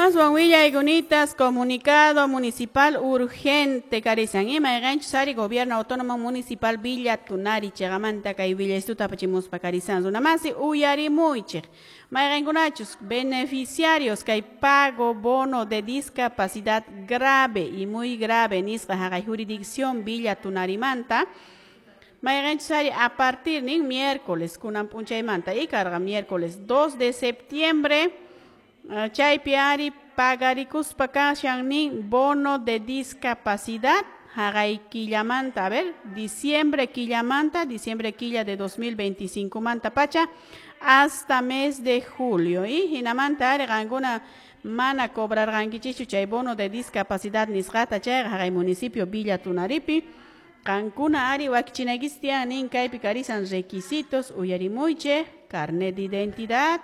Villa y Gunitas, comunicado municipal urgente, Carizan. Y Maigancho Sari, gobierno autónomo municipal Villa Tunari, Chegamanta, Kai Villa Estuta Pachimus Pacarizan. Una más, Uyari Muiche. Maigangunachos, beneficiarios, Kai pago bono de discapacidad grave y muy grave, Nisra jurisdicción Villa Tunarimanta. Maigancho Sari, a partir de miércoles, Kunam Punchaimanta, y carga miércoles 2 de septiembre. Chaypiari pagaricus pakashani bono de discapacidad hagai killamanta, a ver, diciembre quilla de 2025 manta pacha hasta mes de julio y hinamanta ganguna mana cobrar gangichichu chay bono de discapacidad nisgata chay hagai municipio Villa Tunaripi Cancuna ari wakchinagistia nin kaypi carizan requisitos uyarimuiche carnet de identidad.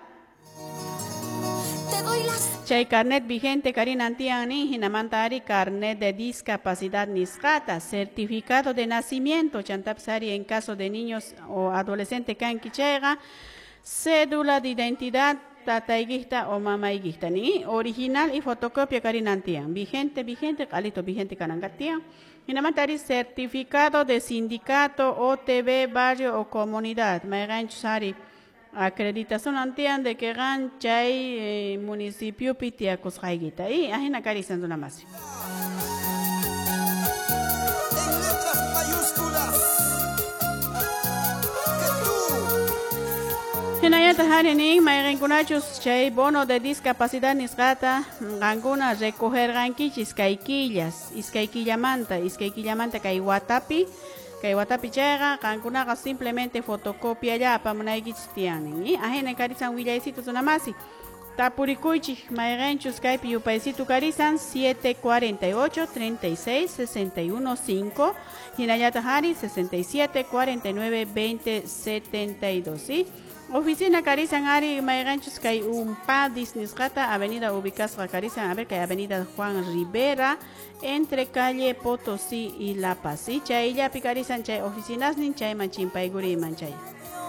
Chay carnet vigente Karina Antiani, Hinamantari, carnet de discapacidad Nisgata, certificado de nacimiento, Chantapsari en caso de niños o adolescentes Kankichega, cédula de identidad, Tataigista o Mamaigista, ni original y fotocopia Karina Antian, vigente, calito vigente Kanangatian. Hinamantari, certificado de sindicato, OTB, barrio o comunidad, Maiganchusari. Acreditación antian de que ganchay municipio Pitiacos Jaiguita y ajena carizando una más. En letras mayúsculas. Hinayata Harening, Mayrengunachos, Chay bono de discapacidad nisgata, Ganguna recoger ganquichis, Kaikillas, Iskaikillamanta, Kaiwatapi. Que Watapichega, Cancunaga simplemente fotocopia ya para Munaigistianin. Y ajena carizan Villaisitos una masi. Tapuricuichi, Mairenchus Skype y Upaisitu carizan 748 36 61 5. Hinayata Hari 67 49 20 72. ¿Sí? Oficina Carizan Ari Maiganchus Kai Padis Nisgata, avenida Ubicasra Carizan, a ver que avenida Juan Rivera, entre calle Potosí y La Paz. Y chay ya picarizan chay oficinas nin chay manchin paiguri manchay.